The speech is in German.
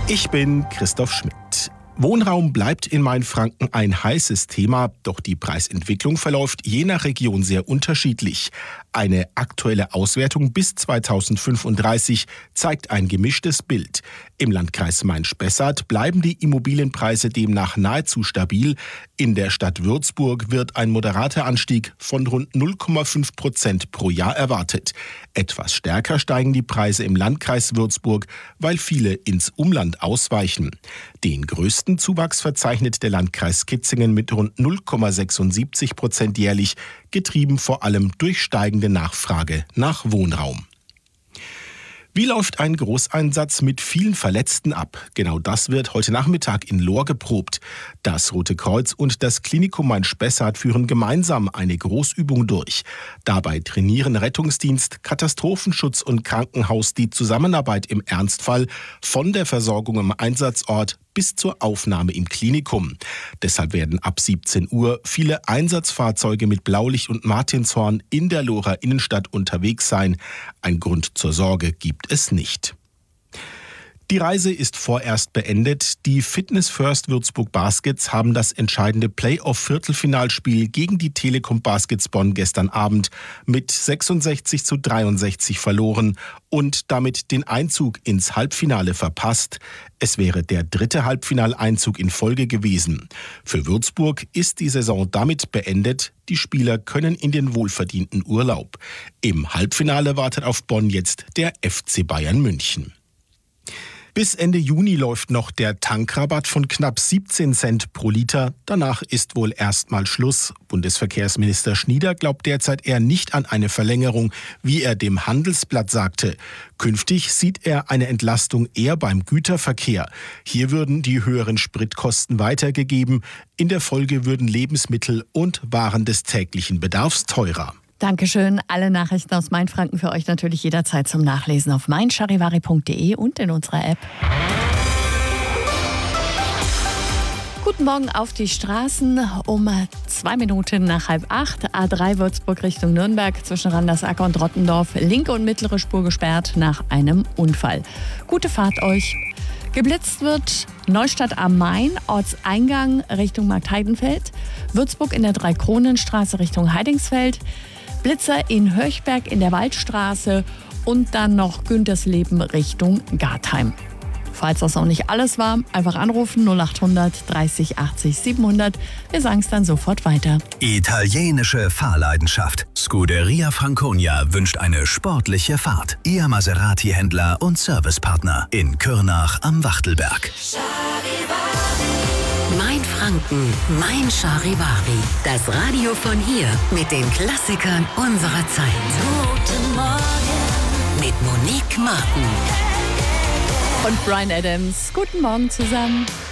Ich bin Christoph Schmidt. Wohnraum bleibt in Mainfranken ein heißes Thema, doch die Preisentwicklung verläuft je nach Region sehr unterschiedlich. Eine aktuelle Auswertung bis 2035 zeigt ein gemischtes Bild. Im Landkreis Main-Spessart bleiben die Immobilienpreise demnach nahezu stabil. In der Stadt Würzburg wird ein moderater Anstieg von rund 0,5% pro Jahr erwartet. Etwas stärker steigen die Preise im Landkreis Würzburg, weil viele ins Umland ausweichen. Den größten Zuwachs verzeichnet der Landkreis Kitzingen mit rund 0,76% jährlich, getrieben vor allem durch steigende Nachfrage nach Wohnraum. Wie läuft ein Großeinsatz mit vielen Verletzten ab? Genau das wird heute Nachmittag in Lohr geprobt. Das Rote Kreuz und das Klinikum Main-Spessart führen gemeinsam eine Großübung durch. Dabei trainieren Rettungsdienst, Katastrophenschutz und Krankenhaus die Zusammenarbeit im Ernstfall von der Versorgung am Einsatzort bis zur Aufnahme im Klinikum. Deshalb werden ab 17 Uhr viele Einsatzfahrzeuge mit Blaulicht und Martinshorn in der Lohrer Innenstadt unterwegs sein. Ein Grund zur Sorge gibt es nicht. Die Reise ist vorerst beendet. Die Fitness First Würzburg Baskets haben das entscheidende Playoff-Viertelfinalspiel gegen die Telekom Baskets Bonn gestern Abend mit 66:63 verloren und damit den Einzug ins Halbfinale verpasst. Es wäre der dritte Halbfinaleinzug in Folge gewesen. Für Würzburg ist die Saison damit beendet. Die Spieler können in den wohlverdienten Urlaub. Im Halbfinale wartet auf Bonn jetzt der FC Bayern München. Bis Ende Juni läuft noch der Tankrabatt von knapp 17 Cent pro Liter. Danach ist wohl erstmal Schluss. Bundesverkehrsminister Schnieder glaubt derzeit eher nicht an eine Verlängerung, wie er dem Handelsblatt sagte. Künftig sieht er eine Entlastung eher beim Güterverkehr. Hier würden die höheren Spritkosten weitergegeben. In der Folge würden Lebensmittel und Waren des täglichen Bedarfs teurer. Dankeschön. Alle Nachrichten aus Mainfranken für euch natürlich jederzeit zum Nachlesen auf meincharivari.de und in unserer App. Guten Morgen auf die Straßen. Um 2 Minuten nach 7:30. A3 Würzburg Richtung Nürnberg zwischen Randersacker und Rottendorf. Linke und mittlere Spur gesperrt nach einem Unfall. Gute Fahrt euch. Geblitzt wird Neustadt am Main, Ortseingang Richtung Marktheidenfeld. Würzburg in der Dreikronenstraße Richtung Heidingsfeld. Blitzer in Höchberg in der Waldstraße und dann noch Güntersleben Richtung Gartheim. Falls das noch nicht alles war, einfach anrufen 0800 30 80 700. Wir sagen es dann sofort weiter. Italienische Fahrleidenschaft. Scuderia Franconia wünscht eine sportliche Fahrt. Ihr Maserati-Händler und Servicepartner in Kürnach am Wachtelberg. Mainfranken, Mein Charivari. Das Radio von hier mit den Klassikern unserer Zeit. Guten Morgen mit Monique Martin und Bryan Adams. Guten Morgen zusammen.